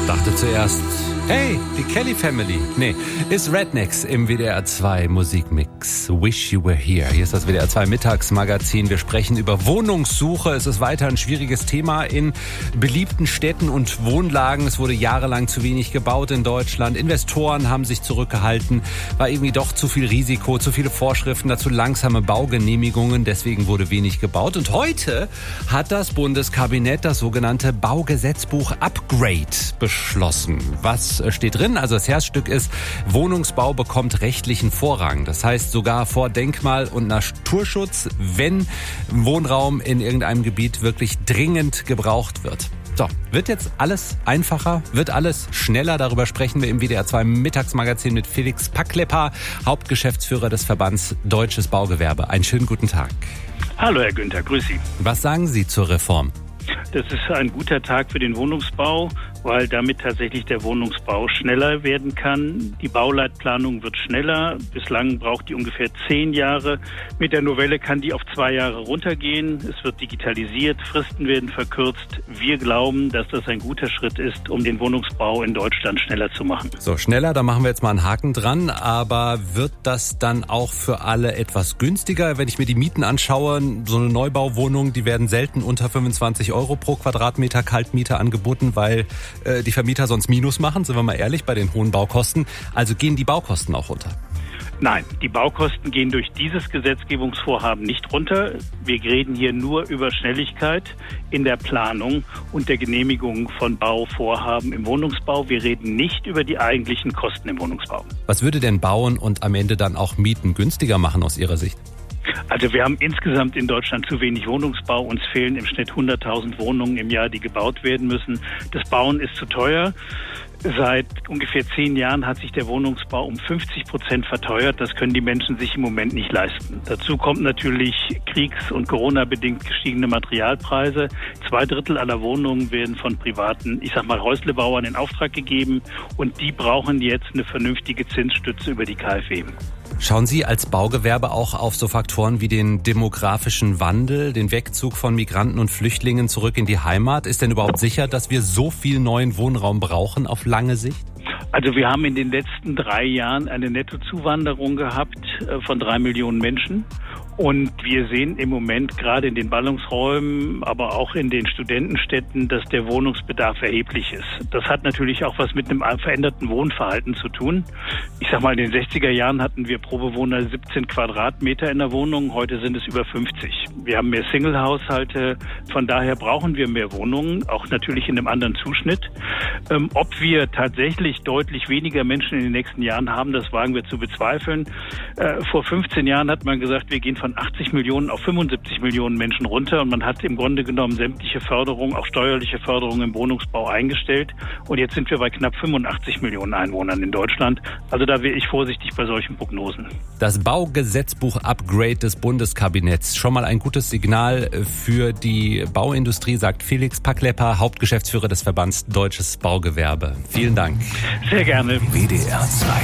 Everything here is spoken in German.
Dachte zuerst, hey, die Kelly Family. Nee, ist Rednecks im WDR 2 Musikmix. Wish You Were Here. Hier ist das WDR 2 Mittagsmagazin. Wir sprechen über Wohnungssuche. Es ist weiter ein schwieriges Thema in beliebten Städten und Wohnlagen. Es wurde jahrelang zu wenig gebaut in Deutschland. Investoren haben sich zurückgehalten. War irgendwie doch zu viel Risiko, zu viele Vorschriften, dazu langsame Baugenehmigungen. Deswegen wurde wenig gebaut. Und heute hat das Bundeskabinett das sogenannte Baugesetzbuch Upgrade beschlossen. Was steht drin? Also das Herzstück ist, Wohnungsbau bekommt rechtlichen Vorrang. Das heißt sogar vor Denkmal- und Naturschutz, wenn Wohnraum in irgendeinem Gebiet wirklich dringend gebraucht wird. So, wird jetzt alles einfacher? Wird alles schneller? Darüber sprechen wir im WDR 2 Mittagsmagazin mit Felix Paklepa, Hauptgeschäftsführer des Verbands Deutsches Baugewerbe. Einen schönen guten Tag. Hallo Herr Günther, grüß Sie. Was sagen Sie zur Reform? Das ist ein guter Tag für den Wohnungsbau, weil damit tatsächlich der Wohnungsbau schneller werden kann. Die Bauleitplanung wird schneller. Bislang braucht die ungefähr 10 Jahre. Mit der Novelle kann die auf 2 Jahre runtergehen. Es wird digitalisiert, Fristen werden verkürzt. Wir glauben, dass das ein guter Schritt ist, um den Wohnungsbau in Deutschland schneller zu machen. So, schneller, da machen wir jetzt mal einen Haken dran. Aber wird das dann auch für alle etwas günstiger? Wenn ich mir die Mieten anschaue, so eine Neubauwohnung, die werden selten unter 25 Euro pro Quadratmeter Kaltmiete angeboten, weil die Vermieter sonst Minus machen, sind wir mal ehrlich, bei den hohen Baukosten. Also gehen die Baukosten auch runter? Nein, die Baukosten gehen durch dieses Gesetzgebungsvorhaben nicht runter. Wir reden hier nur über Schnelligkeit in der Planung und der Genehmigung von Bauvorhaben im Wohnungsbau. Wir reden nicht über die eigentlichen Kosten im Wohnungsbau. Was würde denn Bauen und am Ende dann auch Mieten günstiger machen aus Ihrer Sicht? Also wir haben insgesamt in Deutschland zu wenig Wohnungsbau. Uns fehlen im Schnitt 100.000 Wohnungen im Jahr, die gebaut werden müssen. Das Bauen ist zu teuer. Seit ungefähr 10 Jahren hat sich der Wohnungsbau um 50% verteuert. Das können die Menschen sich im Moment nicht leisten. Dazu kommt natürlich Kriegs- und Corona-bedingt gestiegene Materialpreise. 2/3 aller Wohnungen werden von privaten, Häuslebauern in Auftrag gegeben. Und die brauchen jetzt eine vernünftige Zinsstütze über die KfW. Schauen Sie als Baugewerbe auch auf so Faktoren wie den demografischen Wandel, den Wegzug von Migranten und Flüchtlingen zurück in die Heimat? Ist denn überhaupt sicher, dass wir so viel neuen Wohnraum brauchen auf lange Sicht? Also wir haben in den letzten 3 Jahren eine Nettozuwanderung gehabt von 3 Millionen Menschen. Und wir sehen im Moment gerade in den Ballungsräumen, aber auch in den Studentenstädten, dass der Wohnungsbedarf erheblich ist. Das hat natürlich auch was mit einem veränderten Wohnverhalten zu tun. In den 60er Jahren hatten wir pro Bewohner 17 Quadratmeter in der Wohnung. Heute sind es über 50. Wir haben mehr Single-Haushalte. Von daher brauchen wir mehr Wohnungen, auch natürlich in einem anderen Zuschnitt. Ob wir tatsächlich deutlich weniger Menschen in den nächsten Jahren haben, das wagen wir zu bezweifeln. Vor 15 Jahren hat man gesagt, wir gehen von 80 Millionen auf 75 Millionen Menschen runter und man hat im Grunde genommen sämtliche Förderung, auch steuerliche Förderung im Wohnungsbau eingestellt und jetzt sind wir bei knapp 85 Millionen Einwohnern in Deutschland. Also da wäre ich vorsichtig bei solchen Prognosen. Das Baugesetzbuch Upgrade des Bundeskabinetts, schon mal ein gutes Signal für die Bauindustrie, sagt Felix Paklepa, Hauptgeschäftsführer des Verbands Deutsches Baugewerbe. Vielen Dank. Sehr gerne. WDR 2